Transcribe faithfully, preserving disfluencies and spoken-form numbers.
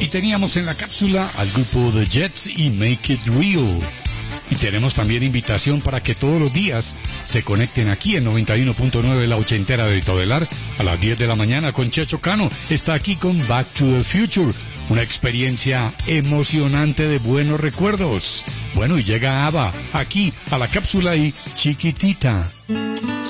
Y teníamos en la cápsula al grupo The Jets y Make It Real. Y tenemos también invitación para que todos los días se conecten aquí en noventa y uno punto nueve La Ochentera de Todelar a las diez de la mañana con Checho Cano. Está aquí con Back to the Future, una experiencia emocionante de buenos recuerdos. Bueno, y llega ABBA aquí a la cápsula y Chiquitita.